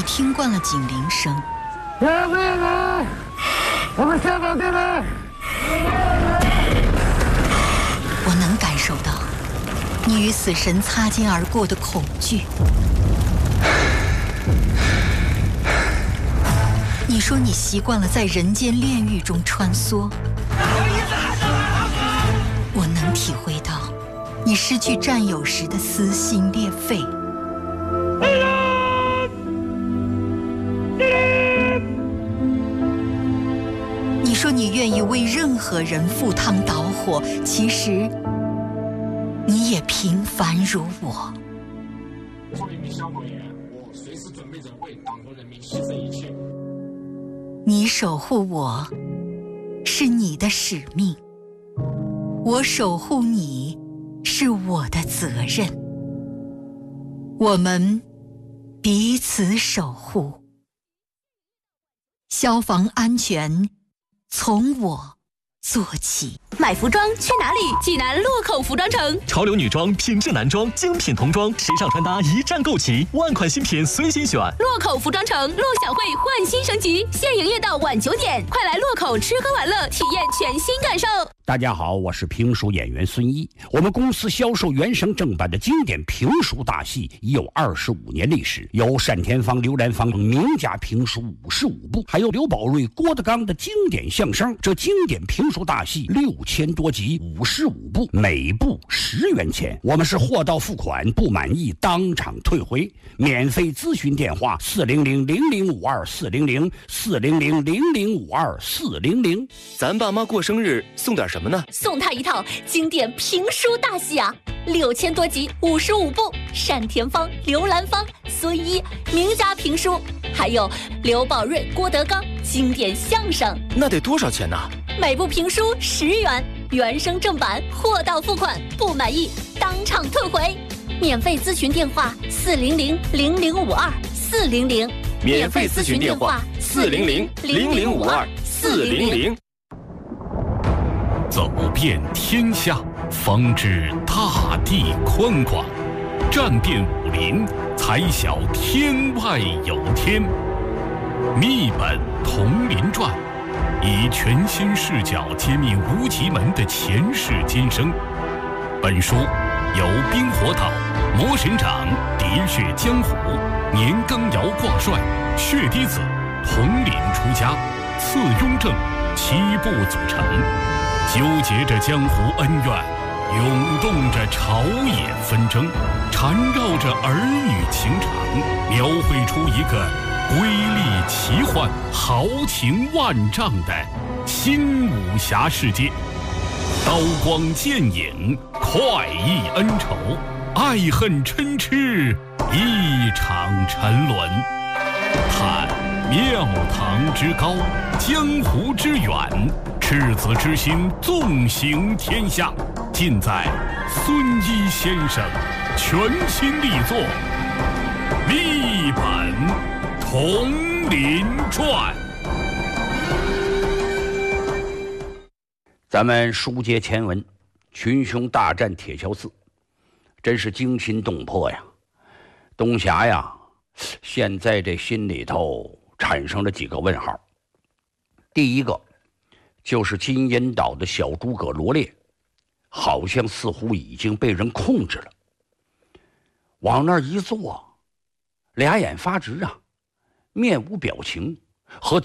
你听惯了警铃声， 我们下岗进来。 我能感受到你与死神擦肩而过的恐惧。你说你习惯了在人间炼狱中穿梭，我能体会到你失去战友时的撕心裂肺。你说你愿意为任何人赴汤蹈火，其实你也平凡如我。 作为一名消防员，我随时准备着为党和人民牺牲一切。 你守护我，是你的使命；我守护你，是我的责任。我们彼此守护，消防安全从我做起。 买服装去哪里？济南洛口服装城， 潮流女装、品质男装、精品童装、时尚穿搭一站购齐，万款新品随心选。 洛口服装城陆小慧焕新升级，现营业到晚9点，快来洛口吃喝玩乐，体验全新感受。 大家好，我是评书演员孙一。我们公司销售原声正版的经典评书大戏已有25年历史，有单田芳、刘兰芳名家评书55部，还有刘宝瑞、郭德纲的经典相声。这经典评书大戏6000多集，55部，每部10元钱。我们是货到付款，不满意当场退回。免费咨询电话400-0052-400，400-0052-400。 咱爸妈过生日送点什么呢？ 送他一套经典评书大戏啊，6000多集，55部，单田芳、刘兰芳、孙一名家评书，还有刘宝瑞、郭德纲经典相声。 那得多少钱呢？ 每部评书10元，原声正版，货到付款，不满意当场退回。免费咨询电话400-0052-400， 免费咨询电话400-0052-400。 走遍天下，方知大地宽广；战遍武林，才晓天外有天。秘本同林传，以全新视角揭秘无极门的前世今生。本书由冰火岛、魔神掌、喋血江湖、年羹尧挂帅、血滴子、统领出家、次雍正7部组成，纠结着江湖恩怨，涌动着朝野纷争，缠绕着儿女情长，描绘出一个瑰丽奇幻、豪情万丈的新武侠世界。刀光剑影，快意恩仇，爱恨嗔痴，一场沉沦。探庙堂之高，江湖之远，赤子之心纵行天下，尽在孙一先生全新力作《秘本同林传》。 咱们书接前文，群雄大战铁桥寺，真是惊心动魄呀！东侠呀，现在这心里头产生了几个问号。第一个就是金银岛的小诸葛罗烈，好像似乎已经被人控制了，往那儿一坐，俩眼发直啊，面无表情，和